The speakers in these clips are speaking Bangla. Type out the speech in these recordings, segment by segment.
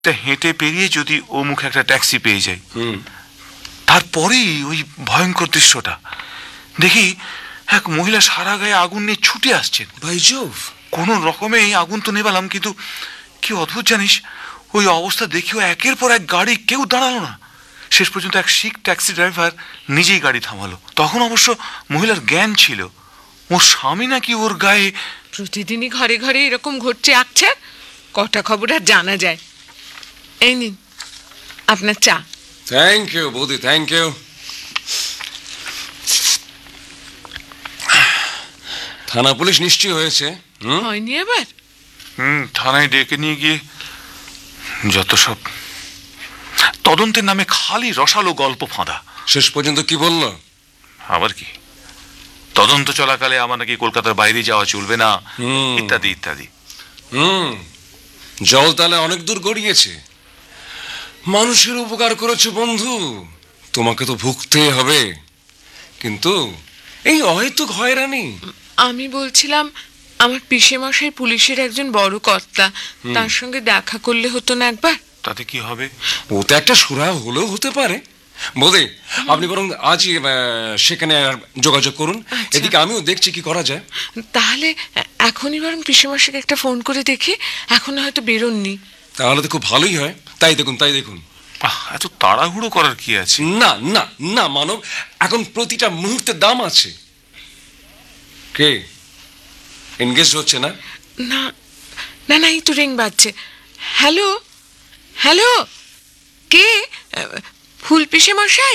হেঁটে পেরিয়ে যদি ও মুখে একটা ট্যাক্সি পেয়ে যাই, তারপরেই ওই ভয়ঙ্কর দৃশ্যটা দেখি, এক মহিলা সারা গায়ে আগুন নিয়ে ছুটে আসছেন। ভাইজোভ! কোনো রকমে এই আগুন তো নেবালাম, কিন্তু কি অদ্ভুত জানিস, ওই অবস্থা দেখিও একের পর এক গাড়ি কেউ দাঁড়ালো না। শেষ পর্যন্ত এক শিখ ট্যাক্সি ড্রাইভার নিজেই গাড়ি থামালো। তখন অবশ্য মহিলার জ্ঞান ছিল, ওর স্বামী নাকি ওর গায়ে। প্রতিদিনই ঘরে ঘরে এরকম ঘটছে। আচ্ছা, কটা খবর আর জানা যায়। এই নিন আপনার চা। থ্যাংক ইউ বৌদি, থ্যাংক ইউ। থানা পুলিশ নিশ্চয় হয়েছে? হয়নি এবার? থানায় ডেকে নিয়ে গিয়ে যত সব তদন্তের নামে খালি রসালো গল্প ফাঁদা। শেষ পর্যন্ত কি বললো? আবার কি, তদন্ত চলাকালে আমার নাকি কলকাতার বাইরে যাওয়া চলবে না, ইত্যাদি ইত্যাদি। জল তাহলে অনেক দূর গড়িয়েছে। মানুষের উপকার করেছো বন্ধু, তোমাকে তো ভুগতে হবে। কিন্তু এই অহেতুক হয়রানি। আমি বলছিলাম, আমার পিসেমশাই পুলিশের একজন বড় কর্তা, তার সঙ্গে দেখা করলে হতো না একবার? তাতে কি হবে? ওতে একটা সুরা হলেও হতে পারে। বৌদি, আপনি বরং আজই সেখানে যোগাযোগ করুন। এদিকে আমিও দেখছি কি করা যায়। তাহলে এখনই বরং পিসেমশাইকে একটা ফোন করে দেখি, এখনো হয়তো বেরোননি। তাহলে তো খুব ভালোই হয়। তাই দেখুন, তাই দেখুন। এত তাড়াহুড়ো করার কি আছে? না না না মানব, এখন প্রতিটা মুহূর্তের দাম আছে। কে এনগেজ হচ্ছে না? না না না, এই তো রিং বাজছে। হ্যালো হ্যালো, কে? ফুল পিসেমশাই?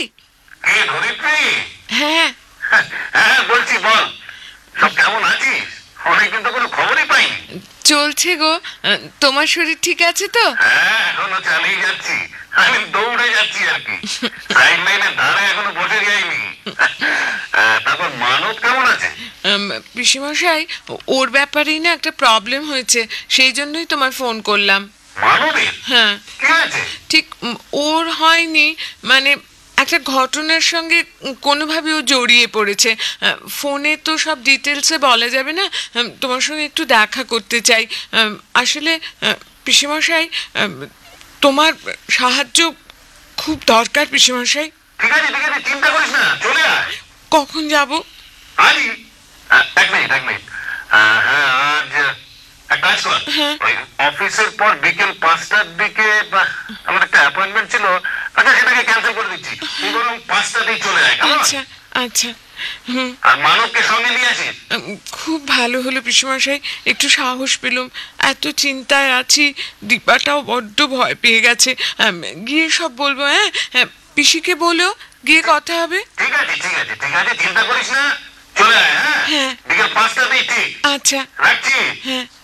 হ্যাঁ হ্যাঁ বলছি, বল সব কেমন আছিস? অনেকদিন তো কোনো খবরই পাইনি। চলছে গো। তোমার শরীর ঠিক আছে তো? হ্যাঁ, এখনো চালিয়ে যাচ্ছি। আমি দৌড়ে যাচ্ছি আর কি। সাইড লাইনে ধারে এখনো বসে যাইনি। তারপর মানব কেমন আছে? পিসেমশাই, ওর ব্যাপারেই না একটা প্রবলেম হয়েছে, সেই জন্যই তোমার ফোন করলাম। মানবের? হ্যাঁ, কি আছে? ঠিক ওর হয়নি, মানে একটা ঘটনার সঙ্গে কোনোভাবে ও জড়িয়ে পড়েছে। ফোনে তো সব ডিটেলসে বলা যাবে না, তোমার সঙ্গে একটু দেখা করতে চাই। আসলে পিসেমশাই, তোমার সাহায্য খুব দরকার পিসেমশাই। ঠিক আছে ঠিক আছে, চিন্তা করিস না, চলে আয়। কখন যাব? আজই? এক মিনিট। হ্যাঁ, আজ এক কাজ কর, ওই অফিসের পর বিকেল 5টার দিকে আমার একটা অ্যাপয়েন্টমেন্ট ছিল। আচ্ছা, সেটাকে ক্যান্সেল করে দিচ্ছি। তুই বরং 5টাতেই চলে আয়। আচ্ছা আচ্ছা। আর মানবকে সঙ্গে নিয়ে আসিস। খুব ভালো হলো পিসেমশাই, একটু সাহস পেলাম। এত চিন্তায় আছি, দীপাটাও বড্ড ভয় পেয়ে গেছে। গিয়ে সব বলবো। হ্যাঁ, পিসিকে বলো, গিয়ে কথা হবে। ঠিক আছে, চিন্তা করিস না, চলে আয়। হ্যাঁ, বিকেল 5টাতেই ঠিক। আচ্ছা, রাখছি। হ্যাঁ।